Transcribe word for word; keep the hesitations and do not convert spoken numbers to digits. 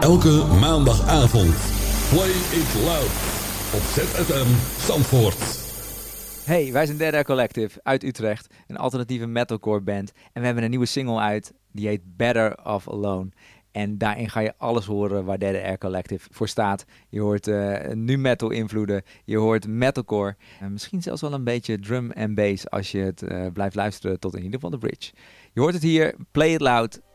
Elke maandagavond. Play it loud. Op Z F M Zandvoort. Hey, wij zijn Dead Air Collective uit Utrecht, een alternatieve metalcore band. En we hebben een nieuwe single uit, die heet Better Off Alone. En daarin ga je alles horen waar Dead Air Collective voor staat. Je hoort uh, nu metal invloeden, je hoort metalcore. En misschien zelfs wel een beetje drum en bass als je het uh, blijft luisteren tot in ieder geval de bridge. Je hoort het hier, Play It Loud,